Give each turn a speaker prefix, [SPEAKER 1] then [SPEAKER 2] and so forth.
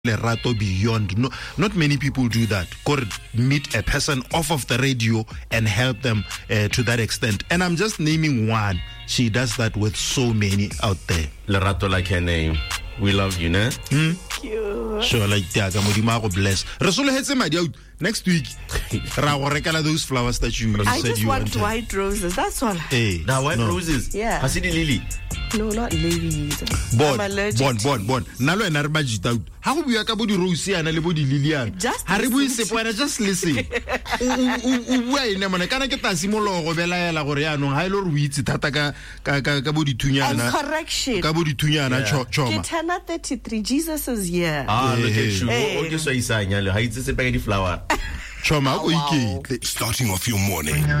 [SPEAKER 1] lerato beyond. No, not many people do that. Could meet a person off of the radio and help them to that extent. And I'm just naming one. She does that with so many out there.
[SPEAKER 2] Lerato, like her name. We love you, ne?
[SPEAKER 3] Thank you.
[SPEAKER 1] Sure, like Tiaga, Modima bless. Rasul had some idea next week. Those flowers that you
[SPEAKER 3] I
[SPEAKER 1] said
[SPEAKER 3] just
[SPEAKER 1] you
[SPEAKER 3] want
[SPEAKER 1] wanted.
[SPEAKER 3] white roses. That's all.
[SPEAKER 1] Hey,
[SPEAKER 2] Now, white roses.
[SPEAKER 3] Yeah.
[SPEAKER 2] I see the lily.
[SPEAKER 3] No, not lilies.
[SPEAKER 1] Bon,
[SPEAKER 3] I'm allergic.
[SPEAKER 1] bon. Nalo and Arbajita. How we are about the rose and a little Lilian.
[SPEAKER 3] Just
[SPEAKER 1] Haribu
[SPEAKER 3] listen.
[SPEAKER 1] just listen. Why, Namana? Can I get a simolo or Bella Lagoreano, Hilo Wheats, Tataka, Kabudi
[SPEAKER 3] And
[SPEAKER 1] Tunyana,
[SPEAKER 3] correction.
[SPEAKER 1] Kabudi Tunyana, Choma.
[SPEAKER 3] Kitana 33. Jesus is here.
[SPEAKER 2] Ah, look at you.
[SPEAKER 3] Hey.
[SPEAKER 2] Okay, so Isanya, how is this a flower?
[SPEAKER 1] Choma,
[SPEAKER 3] Wow.
[SPEAKER 1] okay.
[SPEAKER 4] Starting off your morning